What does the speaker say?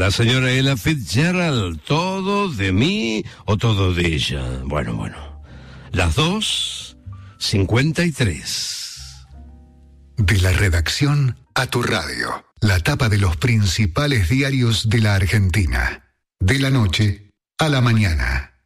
la señora Ella Fitzgerald, todo de mí o todo de ella. Bueno, las 2:53. De la redacción a tu radio, la tapa de los principales diarios de la Argentina, de la noche a la mañana.